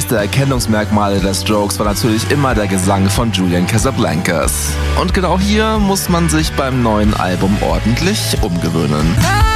Eines der Erkennungsmerkmale der Strokes war natürlich immer der Gesang von Julian Casablancas. Und genau hier muss man sich beim neuen Album ordentlich umgewöhnen.